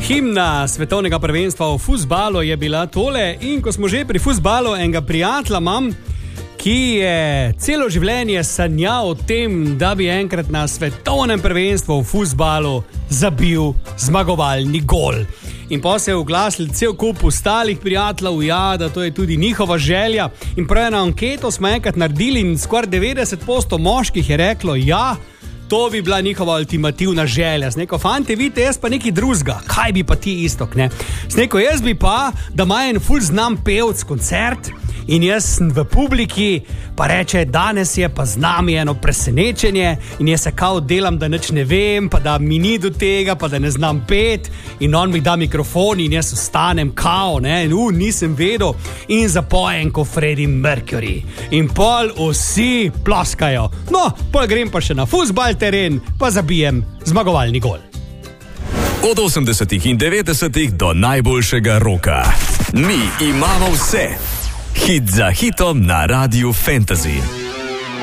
Himna svetovnega prvenstva v fuzbalu je bila tole in ko smo že pri fuzbalu, enega prijatelja imam, ki je celo življenje sanjal o tem, da bi enkrat na svetovnem prvenstvu v fuzbalu zabil zmagovalni gol. In pa se je oglasil cel kup ostalih prijateljev, ja, da to je tudi njihova želja. In prav eno anketo smo enkrat naredili in skoraj 90% moških je reklo, ja, to bi bila njihova ultimativna želja. Z neko, fante, vidite, jaz pa nekaj drugega. Kaj bi pa ti istok, ne? Z neko, jaz bi pa, da ima en ful znam pevc koncert in jaz sem v publiki, pa reče, danes je pa z nami eno presenečenje in jaz se kao delam, da nič ne vem, pa da mi ni do tega, pa da ne znam pet in on mi da mikrofon in jaz ostanem kao, ne, in nisem vedel in zapojem ko Freddie Mercury. In pol vsi ploskajo. No, pol grem pa še na fuzbal teren, pa zabijem zmagovalni gol. Od 80. in 90. do najboljšega roka. Mi imamo vse. Hit za hitom na Radiu Fantasy.